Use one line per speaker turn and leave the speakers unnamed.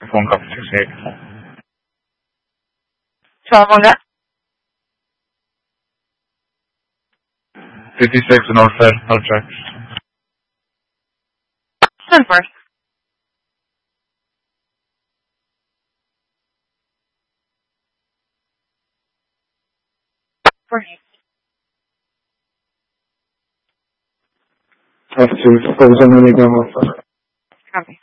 Phone call 68.
Så många?
56 Northfair, Hard Track.
Silver.
F2, 1000 milligram of
Copy.